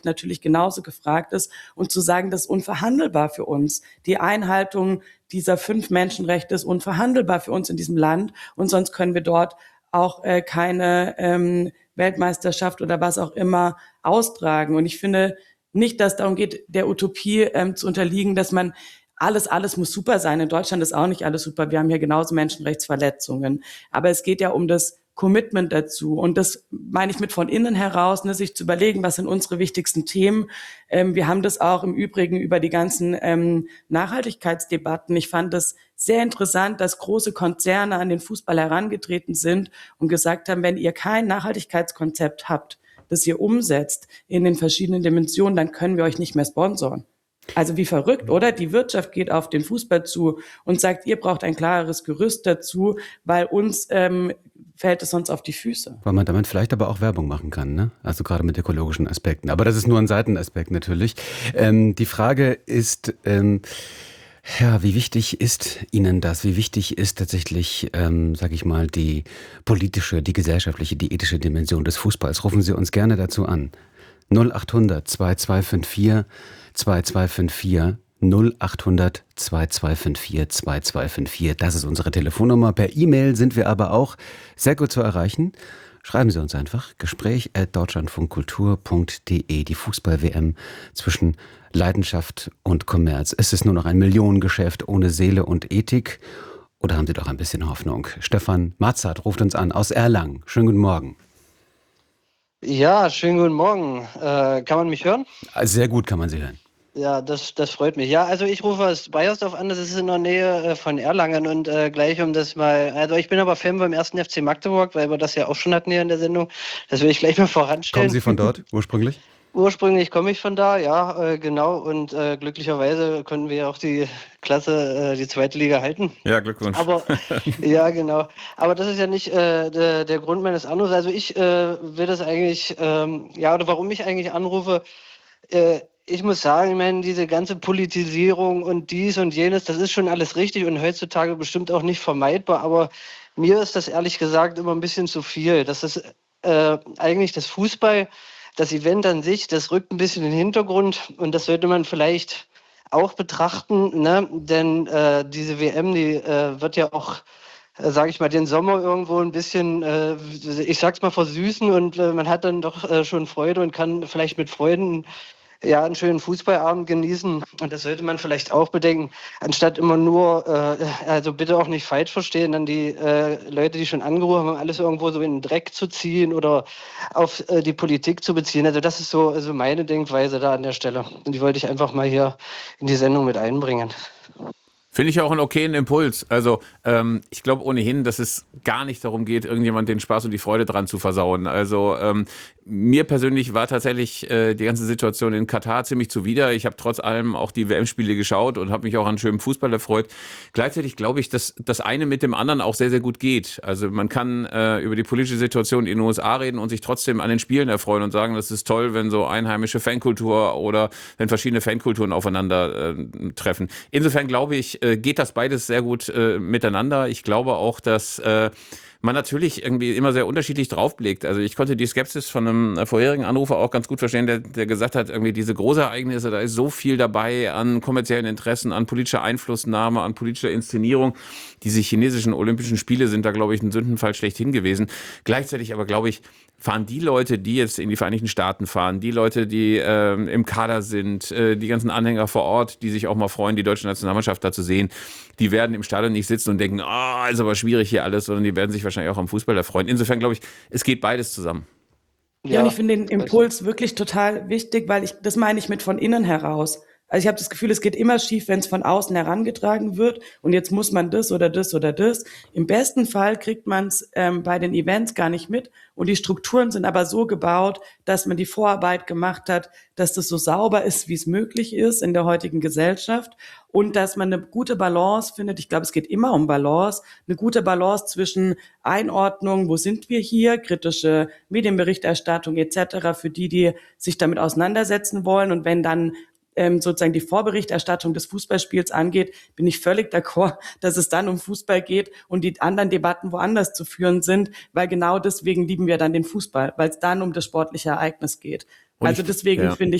natürlich genauso gefragt ist und zu sagen, das ist unverhandelbar für uns. Die Einhaltung dieser 5 Menschenrechte ist unverhandelbar für uns in diesem Land und sonst können wir dort auch keine Weltmeisterschaft oder was auch immer austragen. Und ich finde nicht, dass es darum geht, der Utopie zu unterliegen, dass man alles muss super sein. In Deutschland ist auch nicht alles super. Wir haben hier genauso Menschenrechtsverletzungen. Aber es geht ja um das Commitment dazu. Und das meine ich mit von innen heraus, ne, sich zu überlegen, was sind unsere wichtigsten Themen. Wir haben das auch im Übrigen über die ganzen Nachhaltigkeitsdebatten. Ich fand das sehr interessant, dass große Konzerne an den Fußball herangetreten sind und gesagt haben, wenn ihr kein Nachhaltigkeitskonzept habt, das ihr umsetzt in den verschiedenen Dimensionen, dann können wir euch nicht mehr sponsoren. Also wie verrückt, oder? Die Wirtschaft geht auf den Fußball zu und sagt, ihr braucht ein klareres Gerüst dazu, weil uns fällt es sonst auf die Füße. Weil man damit vielleicht aber auch Werbung machen kann, ne? Also gerade mit ökologischen Aspekten. Aber das ist nur ein Seitenaspekt natürlich. Die Frage ist, wie wichtig ist Ihnen das? Wie wichtig ist tatsächlich, sage ich mal, die politische, die gesellschaftliche, die ethische Dimension des Fußballs? Rufen Sie uns gerne dazu an. 0800 2254 2254 0800 2254 2254. Das ist unsere Telefonnummer. Per E-Mail sind wir aber auch sehr gut zu erreichen. Schreiben Sie uns einfach gespräch@deutschlandfunkkultur.de. Die Fußball-WM zwischen Leidenschaft und Kommerz. Ist es nur noch ein Millionengeschäft ohne Seele und Ethik? Oder haben Sie doch ein bisschen Hoffnung? Stefan Matzert ruft uns an aus Erlangen. Schönen guten Morgen. Ja, schönen guten Morgen. Kann man mich hören? Sehr gut kann man Sie hören. Ja, das freut mich. Ja, also ich rufe aus Baiersdorf an, das ist in der Nähe von Erlangen und gleich um das mal, also ich bin aber Fan beim 1. FC Magdeburg, weil wir das ja auch schon hatten hier in der Sendung. Das will ich gleich mal voranstellen. Kommen Sie von dort ursprünglich? Ursprünglich komme ich von da, ja, genau. Und glücklicherweise konnten wir auch die Klasse, die zweite Liga halten. Ja, Glückwunsch. Aber ja, genau. Aber das ist ja nicht der Grund meines Anrufs. Also ich will das eigentlich, oder warum ich eigentlich anrufe, ich muss sagen, ich meine, diese ganze Politisierung und dies und jenes, das ist schon alles richtig und heutzutage bestimmt auch nicht vermeidbar. Aber mir ist das ehrlich gesagt immer ein bisschen zu viel. Das ist eigentlich das Fußball. Das Event an sich, das rückt ein bisschen in den Hintergrund und das sollte man vielleicht auch betrachten, ne? Denn diese WM, die wird ja auch, sage ich mal, den Sommer irgendwo ein bisschen, ich sag's mal, versüßen und man hat dann doch schon Freude und kann vielleicht mit Freunden einen schönen Fußballabend genießen und das sollte man vielleicht auch bedenken, anstatt immer nur, also bitte auch nicht falsch verstehen, dann die Leute, die schon angerufen haben, alles irgendwo so in den Dreck zu ziehen oder auf die Politik zu beziehen. Also das ist so meine Denkweise da an der Stelle und die wollte ich einfach mal hier in die Sendung mit einbringen. Finde ich auch einen okayen Impuls. Also ich glaube ohnehin, dass es gar nicht darum geht, irgendjemand den Spaß und die Freude dran zu versauen. Also mir persönlich war tatsächlich die ganze Situation in Katar ziemlich zuwider. Ich habe trotz allem auch die WM-Spiele geschaut und habe mich auch an schönem Fußball erfreut. Gleichzeitig glaube ich, dass das eine mit dem anderen auch sehr, sehr gut geht. Also man kann über die politische Situation in den USA reden und sich trotzdem an den Spielen erfreuen und sagen, das ist toll, wenn so einheimische Fankultur oder wenn verschiedene Fankulturen aufeinander treffen. Insofern glaube ich, geht das beides sehr gut miteinander. Ich glaube auch, dass man natürlich irgendwie immer sehr unterschiedlich draufblickt. Also ich konnte die Skepsis von einem vorherigen Anrufer auch ganz gut verstehen, der gesagt hat, irgendwie diese Großereignisse, da ist so viel dabei an kommerziellen Interessen, an politischer Einflussnahme, an politischer Inszenierung. Diese chinesischen Olympischen Spiele sind da, glaube ich, ein Sündenfall schlechthin gewesen. Gleichzeitig aber, glaube ich, fahren die Leute, die jetzt in die Vereinigten Staaten fahren, die Leute, die im Kader sind, die ganzen Anhänger vor Ort, die sich auch mal freuen, die deutsche Nationalmannschaft da zu sehen, die werden im Stadion nicht sitzen und denken, ist aber schwierig hier alles, sondern die werden sich wahrscheinlich auch am Fußball erfreuen. Insofern glaube ich, es geht beides zusammen. Ja, und ich finde den Impuls wirklich total wichtig, weil das meine ich mit von innen heraus. Also ich habe das Gefühl, es geht immer schief, wenn es von außen herangetragen wird und jetzt muss man das oder das oder das. Im besten Fall kriegt man es bei den Events gar nicht mit und die Strukturen sind aber so gebaut, dass man die Vorarbeit gemacht hat, dass das so sauber ist, wie es möglich ist in der heutigen Gesellschaft und dass man eine gute Balance findet. Ich glaube, es geht immer um Balance, eine gute Balance zwischen Einordnung, wo sind wir hier, kritische Medienberichterstattung etc. für die sich damit auseinandersetzen wollen und wenn dann sozusagen die Vorberichterstattung des Fußballspiels angeht, bin ich völlig d'accord, dass es dann um Fußball geht und die anderen Debatten woanders zu führen sind, weil genau deswegen lieben wir dann den Fußball, weil es dann um das sportliche Ereignis geht. Also deswegen finde